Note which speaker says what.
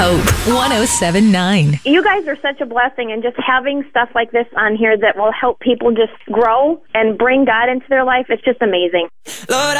Speaker 1: Hope 107.9.
Speaker 2: You guys are such a blessing, and just having stuff like this on here that will help people just grow and bring God into their life, it's just amazing.
Speaker 3: Lord,